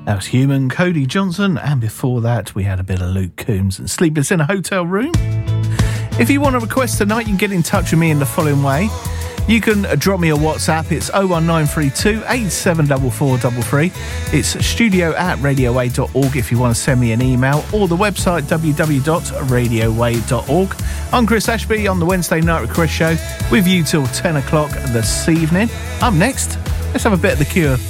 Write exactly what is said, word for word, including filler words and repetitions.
That was Human, Cody Johnson, and before that we had a bit of Luke Combs and Sleepless in a Hotel Room. If you want to request tonight, you can get in touch with me in the following way. You can drop me a WhatsApp. It's oh one nine three two, eight seven four four three three. It's studio at radio way dot org if you want to send me an email, or the website w w w dot radio way dot org. I'm Chris Ashby on the Wednesday Night with Chris show with you till ten o'clock this evening. Up next, let's have a bit of The Cure.